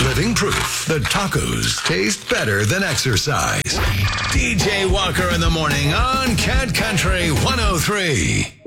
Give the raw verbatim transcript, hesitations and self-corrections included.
Living proof that tacos taste better than exercise. D J Walker in the morning on Cat Country one oh three.